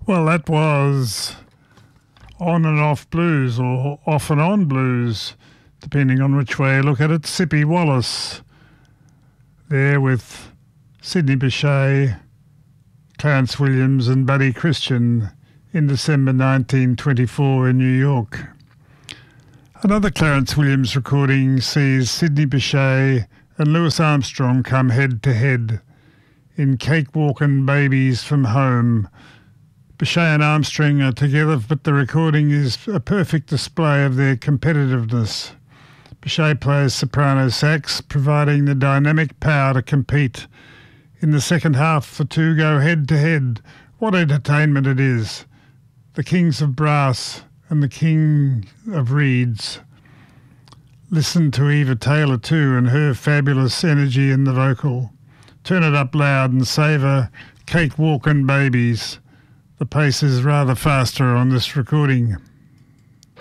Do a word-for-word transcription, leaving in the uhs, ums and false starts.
Well, that was On and Off Blues, or Off and On Blues, depending on which way you look at it. Sippy Wallace there with Sidney Bechet, Clarence Williams and Buddy Christian in December nineteen twenty-four in New York. Another Clarence Williams recording sees Sidney Bechet and Louis Armstrong come head to head in Cakewalkin' Babies from Home. Bechet and Armstrong are together, but the recording is a perfect display of their competitiveness. Bechet plays soprano sax, providing the dynamic power to compete. In the second half, the two go head-to-head. What entertainment it is. The Kings of Brass and the King of Reeds. Listen to Eva Taylor too and her fabulous energy in the vocal. Turn it up loud and savour Cakewalkin' Babies. The pace is rather faster on this recording.